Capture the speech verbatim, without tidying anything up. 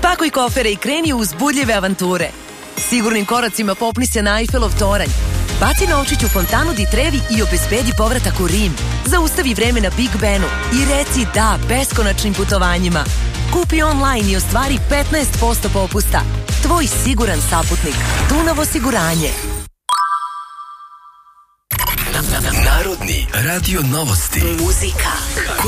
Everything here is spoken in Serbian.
Spakuj kofere i kreni u uzbudljive avanture. Sigurnim koracima popni se na Eiffelov toranj. Baci novčić u fontanu di Trevi i obezbedi povratak u Rim. Zaustavi vreme na Big Benu i reci da beskonačnim putovanjima. Kupi online i ostvari petnaest posto popusta. Tvoj siguran saputnik. Dunav osiguranje. Narodni radio novosti. Muzika.